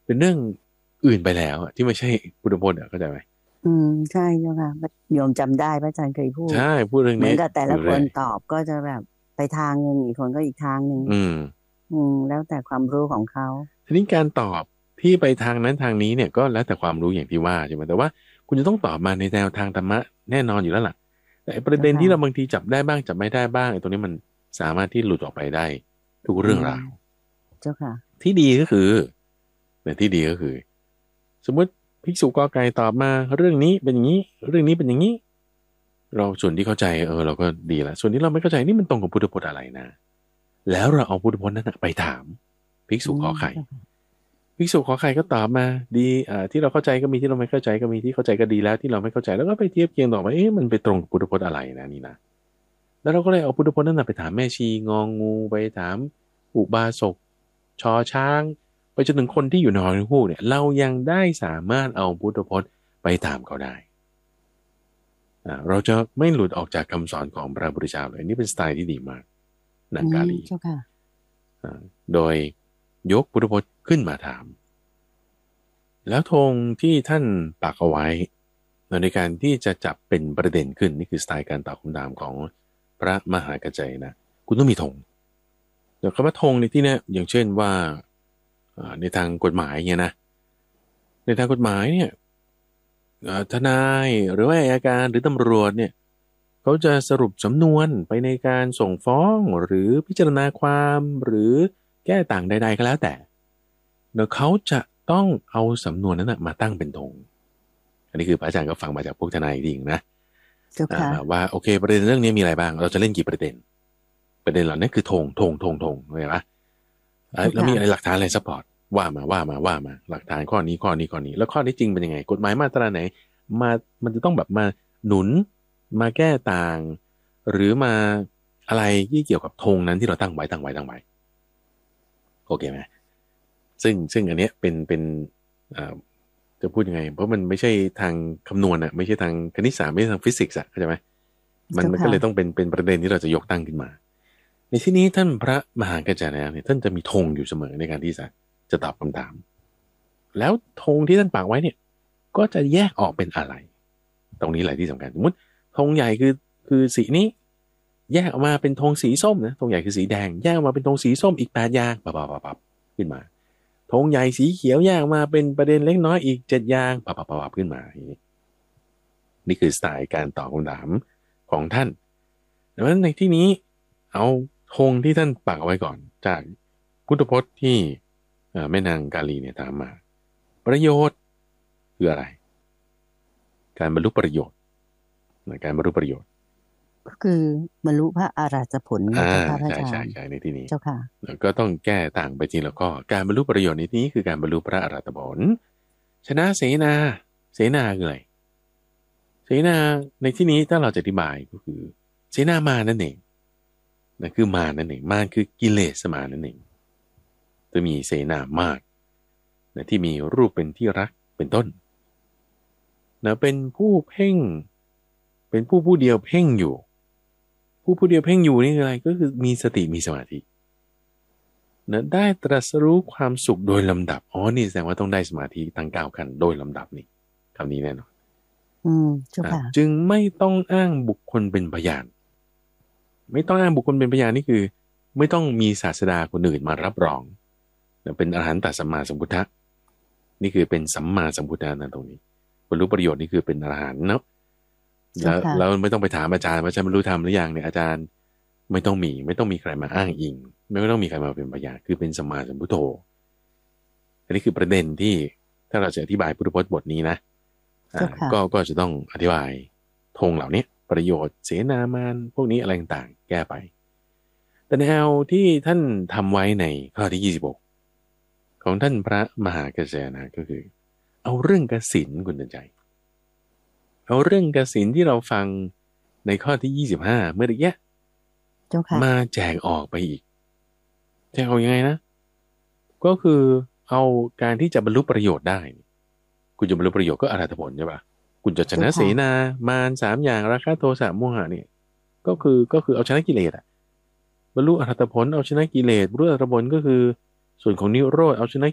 เป็นเรื่องอื่นไปแล้วอะที่ไม่ใช่พุทธพจน์อะเข้าใจไหมใช่เจ้าค่ะโยมจำได้พระอาจารย์เคยพูดใช่พูดเรื่องนี้เหมือนกับแต่ละคอยู่เรื่อยนตอบก็จะแบบไปทางหนึ่งอีกคนก็อีกทางหนึ่งอืมแล้วแต่ความรู้ของเขาทีนี้การตอบที่ไปทางนั้นทางนี้เนี่ยก็แล้วแต่ความรู้อย่างที่ว่าใช่ไหมแต่ว่าคุณจะต้องตอบมาในแนวทางธรรมะแน่นอนอยู่แล้วล่ะแต่ไอ้ประเจ้าค่ะเด็นที่เราบางทีจับได้บ้างจับไม่ได้บ้างไอ้ตรงนี้มันสามารถที่หลุดออกไปได้ทุกอืเรื่องมราวเจ้าค่ะที่ดีก็คือเนี่ยที่ดีก็คือสมมติภิกษุกอไก่ตอบมาเรื่องนี้เป็นอย่างนี้เรื่องนี้เป็นอย่างนี้เราส่วนที่เข้าใจเราก็ดีละส่วนที่เราไม่เข้าใจนี่มันตรงกับพุทธพจน์อะไรนะแล้วเราเอาพุทธพจน์นั้นนะไปถามภิกษุขอไข่เจ้าค่ะภิกษุขอไข่ก็ตอบมาดีที่เราเข้าใจก็มีที่เราไม่เข้าใจก็มีที่เข้าใจก็ดีแล้วที่เราไม่เข้าใจแล้วก็ไปเทียบเคียงต่อไปมันไปตรงกับพุทธพจน์อะไรนะนี่นะแล้วเราก็เลยเอาพุทธพจน์นั้นนะไปถามแม่ชีงองูไปถามอุบาสกชอช้างไปจนถึงคนที่อยู่ในหอในหูกเนี่ยเรายังได้สามารถเอาพุทธพจน์ไปถามเขาได้เราจะไม่หลุดออกจากคำสอนของพระพุทธเจ้าเลยนี่เป็นสไตล์ที่ดีมากนางกาลีเจ้าค่ะโดยยกพุทธพจน์ขึ้นมาถาม แล้วธงที่ท่านปักเอาไว้ในการที่จะจับเป็นประเด็นขึ้นนี่คือสไตล์การตอบคำถามของพระมหากัจจายนะคุณต้องมีธงเดี๋ยวคำว่าธงในที่นี้อย่างเช่นว่าในทางกฎหมายเนี่ยนะในทางกฎหมายเนี่ยทนายหรือว่าอัยการหรือตำรวจเนี่ยเขาจะสรุปสำนวนไปในการส่งฟ้องหรือพิจารณาความหรือแก้ต่างใดๆก็แล้วแต่เดี๋ยวเขาจะต้องเอาสำนวนนั้นนะมาตั้งเป็นธง อันนี้คือพระอาจารย์ก็ฟังมาจากพวกทนายจริงนะเจ้าค่ะว่าโอเคประเด็นเรื่องนี้มีอะไรบ้างเราจะเล่นกี่ประเด็นประเด็นเหล่านี้คือธงเข้าใจปะเจ้าค่ะแล้วมีอะไรหลักฐานอะไรซัพพอร์ตว่ามาหลักฐานข้อนี้แล้วข้อนี้จริงเป็นยังไงกฎหมายมาตราไหนมามันจะต้องแบบมาหนุนมาแก้ต่างหรือมาอะไรที่เกี่ยวกับธงนั้นที่เราตั้งไว้โอเคไหมซึ่งอันเนี้ยเป็นเอ่อจะพูดยังไงเพราะมันไม่ใช่ทางคำนวณอะไม่ใช่ทางคณิตศาสตร์ไม่ใช่ทางฟิสิกส์อะเข้าใจไหมมันก็เจ้าค่ะเลยต้องเป็นประเด็นที่เราจะยกตั้งขึ้นมาในที่นี้ท่านพระมหากัจจายนะเนี่ยท่านจะมีธงอยู่เสมอในการที่จะตอบคำถามแล้วธงที่ท่านปักไว้เนี่ยก็จะแยกออกเป็นอะไรตรงนี้แหละที่สำคัญสมมติธงใหญ่คือสีนี้แยกออกมาเป็นธงสีส้มนะธงใหญ่คือสีแดงแยกออกมาเป็นธงสีส้มอีก8 อย่างปับขึ้นมา ธงใหญ่สีเขียวแยกมาเป็นประเด็นเล็กน้อยอีก7 อย่างปับขึ้นมาอย่างนี้นี่คือสไตล์การตอบคำถามของท่านดังนั้นในที่นี้เอาธงที่ท่านปักเอาไว้ก่อนจากพุทธพจน์ที่แม่นางกาลีเนี่ยถามมาประโยชน์คืออะไรการบรรลุประโยชน์การบรรลุประโยชน์ก็คือบรรลุพระอรหัตผลอ่านะเจ้าค่ะพระใช่อาจารย์ใช่ใช่ในที่นี้เจ้าค่ะแล้วก็ต้องแก้ต่างไปทีละข้อการบรรลุประโยชน์ในที่นี้คือการบรรลุพระอรหัตผลชนะเสนาคืออะไร เสนาในที่นี้ถ้าเราจะอธิบายก็คือเสนามานั่นเองนะคือมานั่นเองมารคือกิเลสมานั่นเองจะมีเสนามาศนะที่มีรูปเป็นที่รักเป็นต้นนะเป็นผู้เพ่งเป็นผู้เดียวเพ่งอยู่ผู้เดียวเพ่งอยู่นี่คืออะไรก็คือมีสติมีสมาธินะได้ตรัสรู้ความสุขโดยลำดับนี่แสดงว่าต้องได้สมาธิทั้ง9 ขั้นโดยลำดับนี่คำนี้แน่นอนเจ้าค่ะจึงไม่ต้องอ้างบุคคลเป็นพยาน ไม่ต้องอ้างบุคคลเป็นพยานนี่คือไม่ต้องมีศาสดาคนอื่นมารับรองเป็นอรหันตสัมมาสัมพุทธะนี่คือเป็นสัมมาสัมพุทธะนะตรงนี้บรรลุประโยชน์นี่คือเป็นอรหันต์เนาะแล้เจ้าค่ะวเราไม่ต้องไปถามอาจารย์ว่าอาจารย์บรรลุธรรมหรือยังเนี่ยอาจารย์ไม่ต้องมีใครมาอ้างอิงไม่ต้องมีใครมาเป็นพยานคือเป็นสัมมาสัมพุทโธอันนี้คือประเด็นที่ถ้าเราจะอธิบายพุทธพจน์บทนี้นะเจ้าค่ะก็จะต้องอธิบายธงเหล่านี้ประโยชน์เสนามานพวกนี้อะไรต่างๆแก้ไป แต่แนวที่ท่านทำไว้ในข้อที่26ของท่านพระมหากระแสนะก็คือเอาเรื่องกสิณคุณเตือนใจเอาเรื่องกสิณที่เราฟังในข้อที่25เมื่อกี้เจ้าค่ะมาแจกออกไปอีกแจกออกยังไงนะก็คือเอาการที่จะบรรลุประโยชน์ได้คุณจะบรรลุประโยชน์ก็อรหัตผลใช่ปะคุณจะชเจ้านะเสค่ะนามาร3 อย่างราคะโทสะโมหะเนี่ยก็คือเอาชนะกิเลสอะ บรรลุอรหัตผลเอาชนะกิเลสบรรลุอรหัตผลก็คือส่วนของนิโรธเอาชนะ